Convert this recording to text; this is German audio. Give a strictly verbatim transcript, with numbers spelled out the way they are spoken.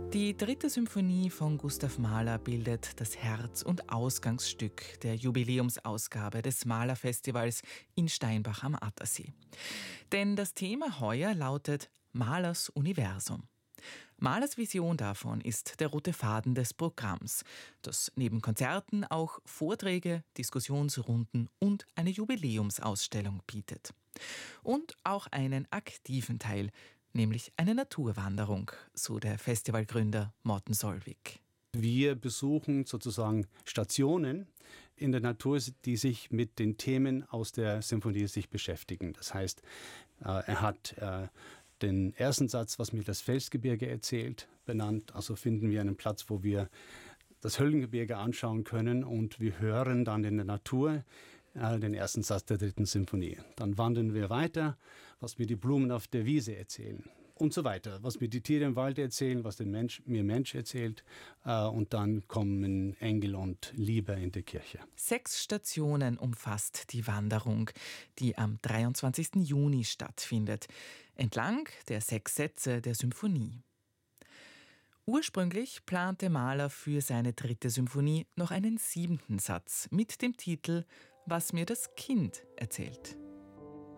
Die dritte Symphonie von Gustav Mahler bildet das Herz- und Ausgangsstück der Jubiläumsausgabe des Malerfestivals in Steinbach am Attersee. Denn das Thema heuer lautet Mahlers Universum. Mahlers Vision davon ist der rote Faden des Programms, das neben Konzerten auch Vorträge, Diskussionsrunden und eine Jubiläumsausstellung bietet. Und auch einen aktiven Teil, nämlich eine Naturwanderung, so der Festivalgründer Morten Solvik. Wir besuchen sozusagen Stationen in der Natur, die sich mit den Themen aus der Symphonie sich beschäftigen. Das heißt, er hat den ersten Satz, was mir das Felsgebirge erzählt, benannt. Also finden wir einen Platz, wo wir das Höllengebirge anschauen können und wir hören dann in der Natur äh, den ersten Satz der dritten Symphonie. Dann wandern wir weiter, was mir die Blumen auf der Wiese erzählen und so weiter. Was mir die Tiere im Wald erzählen, was der Mensch, mir Mensch erzählt äh, und dann kommen Engel und Liebe in die Kirche. Sechs Stationen umfasst die Wanderung, die am dreiundzwanzigsten Juni stattfindet, entlang der sechs Sätze der Symphonie. Ursprünglich plante Mahler für seine dritte Symphonie noch einen siebenten Satz mit dem Titel »Was mir das Kind erzählt«.